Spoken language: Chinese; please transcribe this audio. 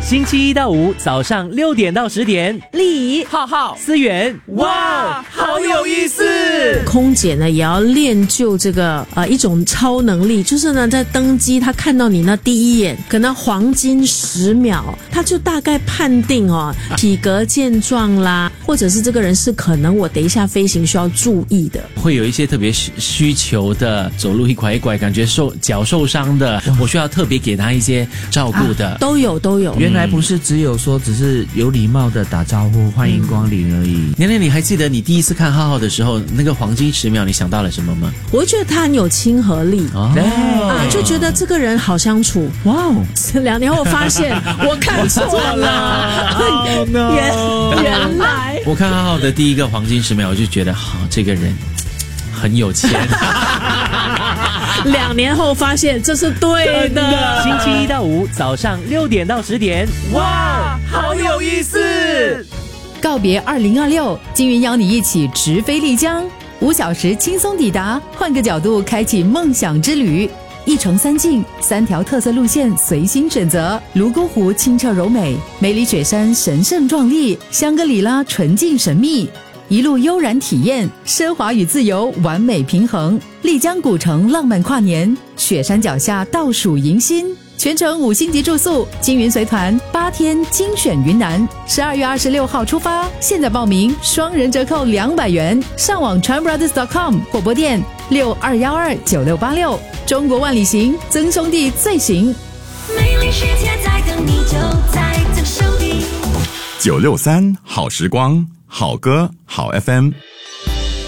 星期一到五早上6点到10点， 丽浩浩、思源，哇，好有意思！ 空姐呢也要练就这个一种超能力，就是呢在登机，她看到你那第一眼，可能黄金10秒，她就大概判定体格健壮啦，或者是这个人是可能我等一下飞行需要注意的， 会有一些特别需求的，走路一拐一拐，感觉脚受伤的，我需要特别给他一些照顾的， 都有。 原来不是只是有礼貌的打招呼，欢迎光临而已。 娘娘，你还记得你第一次看浩浩的时候，那个黄金10秒，你想到了什么吗？ 我觉得他很有亲和力就觉得这个人好相处。哇哦！2年后发现我看错了，原来我看浩浩的第一个黄金10秒，我就觉得这个人很有钱。 2年后发现这是对的。 星期一到五早上6点到10点，哇，好有意思！ 告别2026，金云邀你一起直飞丽江，5小时轻松抵达，换个角度开启梦想之旅。1城3境，3条特色路线随心选择。泸沽湖清澈柔美，梅里雪山神圣壮丽，香格里拉纯净神秘。一路悠然体验，奢华与自由完美平衡。丽江古城浪漫跨年，雪山脚下倒数迎新，全程5星级住宿，金云随团8天精选云南，12月26号出发，现在报名双人折扣200元，上网 tranbrothers.com 或拨电62129686。中国万里行，曾兄弟最行。 美丽世界在等你，就在这手里。 963好时光，好歌好 FM。